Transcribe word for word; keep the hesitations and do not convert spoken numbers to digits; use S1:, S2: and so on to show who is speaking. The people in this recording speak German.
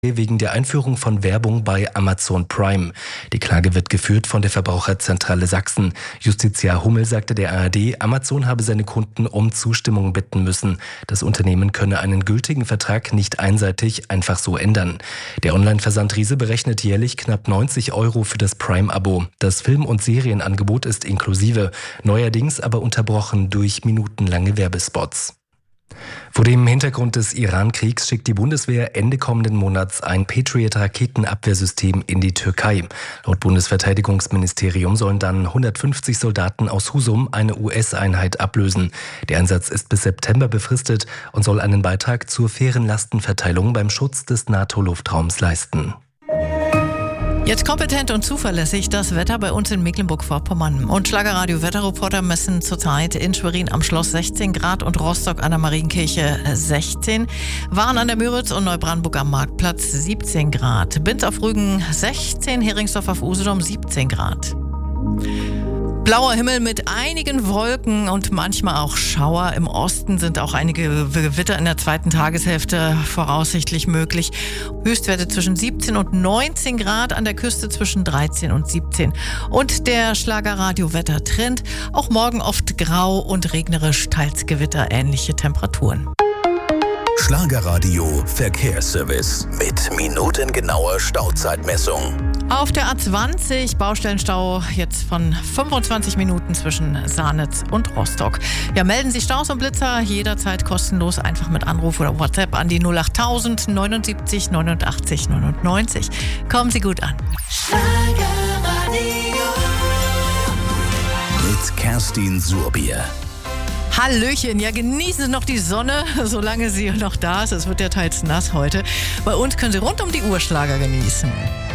S1: wegen der Einführung von Werbung bei Amazon Prime. Die Klage wird geführt von der Verbraucherzentrale Sachsen. Justiziar Hummel sagte der A R D, Amazon habe seine Kunden um Zustimmung bitten müssen. Das Unternehmen könne einen gültigen Vertrag nicht einseitig einfach so ändern. Der Online-Versandriese berechnet jährlich knapp neunzig Euro für das Prime-Abo. Das Film- und Serienangebot ist inklusive, neuerdings aber unterbrochen durch minutenlange Werbespots. Vor dem Hintergrund des Iran-Kriegs schickt die Bundeswehr Ende kommenden Monats ein Patriot-Raketenabwehrsystem in die Türkei. Laut Bundesverteidigungsministerium sollen dann hundertfünfzig Soldaten aus Husum eine U S-Einheit ablösen. Der Einsatz ist bis September befristet und soll einen Beitrag zur fairen Lastenverteilung beim Schutz des NATO-Luftraums leisten.
S2: Jetzt kompetent und zuverlässig das Wetter bei uns in Mecklenburg-Vorpommern. Und Schlagerradio-Wetterreporter messen zurzeit in Schwerin am Schloss sechzehn Grad und Rostock an der Marienkirche sechzehn. Waren an der Müritz und Neubrandenburg am Marktplatz siebzehn Grad. Binz auf Rügen sechzehn, Heringsdorf auf Usedom siebzehn Grad. Blauer Himmel mit einigen Wolken und manchmal auch Schauer. Im Osten sind auch einige Gewitter in der zweiten Tageshälfte voraussichtlich möglich. Höchstwerte zwischen siebzehn und neunzehn Grad, an der Küste zwischen dreizehn und siebzehn. Und der Schlagerradio-Wettertrend, auch morgen oft grau und regnerisch, teils Gewitter, ähnliche Temperaturen.
S3: Schlagerradio Verkehrsservice mit minutengenauer Stauzeitmessung.
S2: Auf der A zwanzig Baustellenstau jetzt von fünfundzwanzig Minuten zwischen Sahnitz und Rostock. Ja, melden Sie Staus und Blitzer jederzeit kostenlos, einfach mit Anruf oder WhatsApp an die null acht tausend neunundsiebzig neunundachtzig neunundneunzig. Kommen Sie gut an.
S3: Schlagerradio mit Kerstin Surbier.
S2: Hallöchen, ja, genießen Sie noch die Sonne, solange sie noch da ist. Es wird ja teils nass heute. Bei uns können Sie rund um die Uhr Schlager genießen.